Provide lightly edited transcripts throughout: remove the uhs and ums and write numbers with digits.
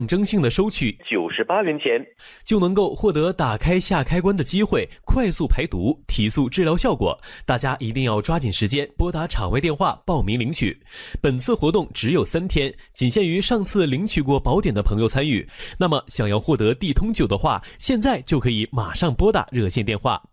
征性的收取 98元钱， 就能够获得打开下开关的机会，快速排毒，提速治疗效果。大家一定要抓紧时间拨打场外电话报名领取。本次活动只有3天，仅限于上次领取过宝典的朋友参与。那么想要获得地通9的话，现在就可以马上拨打热线电话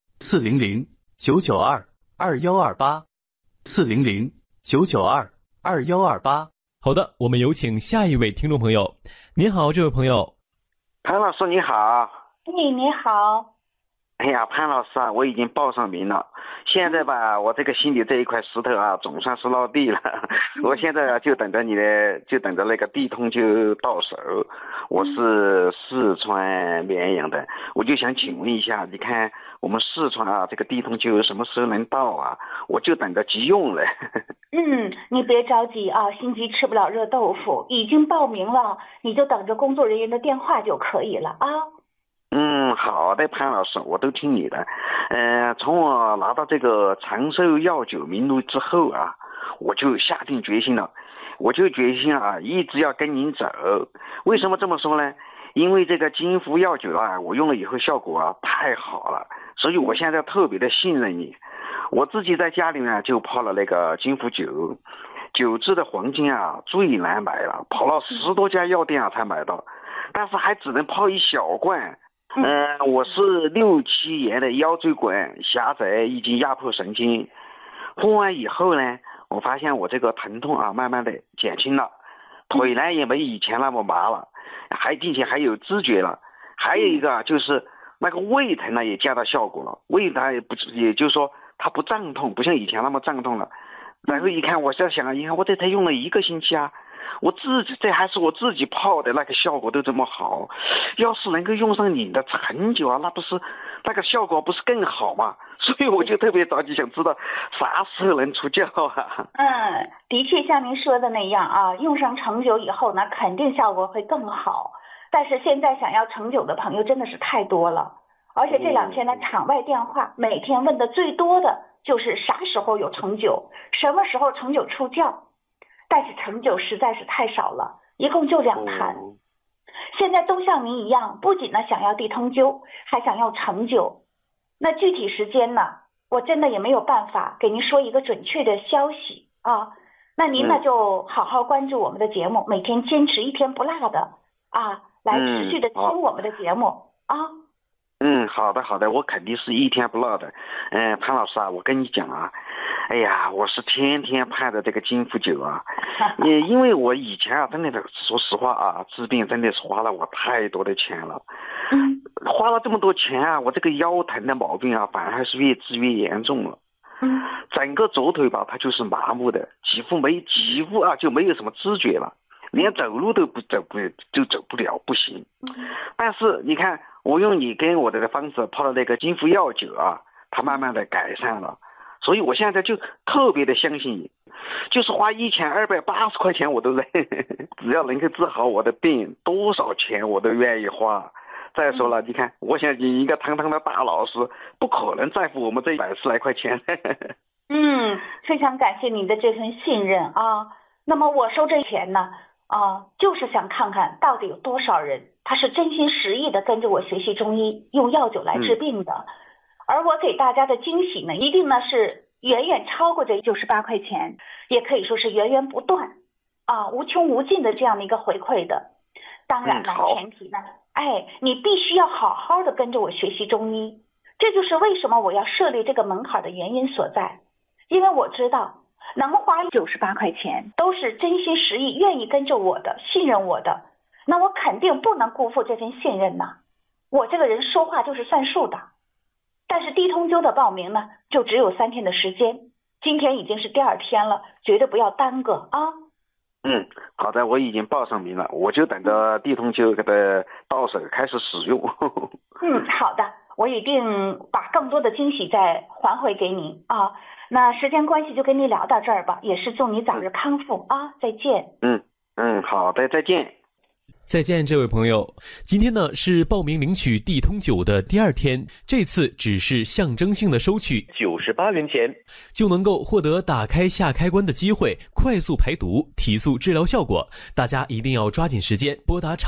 400-992-2128，400-992-2128。 好的，我们有请下一位听众朋友。您好，这位朋友。 潘老师你好。 你好。 哎呀，潘老师啊，我已经报上名了。现在吧，我这个心里这一块石头啊，总算是落地了。我现在啊，就等着那个地通9到手。我是四川绵阳的，我就想请问一下，你看我们四川啊，这个地通9什么时候能到啊？我就等着急用了。 你别着急啊，心急吃不了热豆腐，已经报名了，你就等着工作人员的电话就可以了啊。 好的，潘老师，我都听你的。从我拿到这个长寿药酒名录之后啊，我就下定决心了，一直要跟您走。为什么这么说呢？因为这个金福药酒啊，我用了以后效果啊太好了，所以我现在特别的信任你。我自己在家里面就泡了那个金福酒，酒制的黄金啊最难买了，跑了10多家药店啊才买到，但是还只能泡一小罐。我是6、7年的腰椎管狭窄已经压迫神经，喝完以后呢，我发现我这个疼痛啊慢慢的减轻了，腿呢也没以前那么麻了，并且还有知觉了。还有一个就是那个胃疼呢也见到效果了，胃它也就是说它不胀痛，不像以前那么胀痛了。然后一看，我在想，我这才用了1个星期啊，这还是我自己泡的，那个效果都这么好。要是能够用上你的陈酒啊，那个效果不是更好吗？所以我就特别着急，想知道啥时候能出教啊。 的确像您说的那样啊，用上陈酒以后呢，肯定效果会更好。但是现在想要陈酒的朋友真的是太多了，而且这2天的场外电话，每天问的最多的就是啥时候有陈酒，什么时候陈酒出教。但是陈酒实在是太少了，一共就2坛。现在都像您一样，不仅呢想要地通9，还想要陈酒。那具体时间呢，我真的也没有办法给您说一个准确的消息啊。那您呢就好好关注我们的节目，每天坚持1天不落的啊，来持续的听我们的节目啊。 好的，我肯定是1天不落的。潘老师啊，我跟你讲啊，哎呀，我是天天盼着这个金福酒啊。因为我以前啊，真的说实话啊，治病真的是花了我太多的钱了。花了这么多钱啊，我这个腰疼的毛病啊，反而还是越治越严重了。整个左腿吧，它就是麻木的，几乎啊就没有什么知觉了，连走路都走不了，不行。但是你看，我用你跟我的方式泡了那个金福药酒啊，它慢慢的改善了。所以我现在就特别的相信你，就是花1280块钱我都认，只要能够治好我的病，多少钱我都愿意花。再说了，你看，我想你一个堂堂的大老师，不可能在乎我们这140来块钱。 非常感谢您的这份信任啊。那么我收这钱呢，就是想看看到底有多少人他是真心实意的跟着我学习中医，用药酒来治病的。而我给大家的惊喜呢，一定呢是远远超过这98块钱，也可以说是源源不断无穷无尽的这样的一个回馈的。当然了，前提呢，你必须要好好的跟着我学习中医，这就是为什么我要设立这个门槛的原因所在。因为我知道能花98块钱都是真心实意愿意跟着我的，信任我的，那我肯定不能辜负这份信任呐。我这个人说话就是算数的。但是地通9的报名呢，就只有3天的时间，今天已经是第2天了，绝对不要耽搁啊。 好的，我已经报上名了，我就等着地通9的到手开始使用。 好的，我一定把更多的惊喜再还回给您啊。那时间关系就跟你聊到这儿吧，也是祝你早日康复啊，再见。 好的，再见。 再见，这位朋友。今天呢是报名领取地通9的第2天，这次只是象征性的收取 98元钱， 就能够获得打开下开关的机会，快速排毒，提速治疗效果。大家一定要抓紧时间拨打